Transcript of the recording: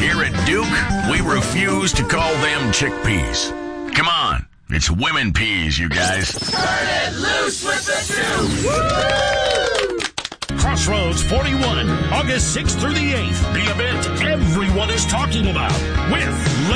Here at Duke, we refuse to call them chickpeas. Come on, it's women peas, you guys. Turn it loose with the two. Crossroads 41, August 6th through the 8th. The event everyone is talking about with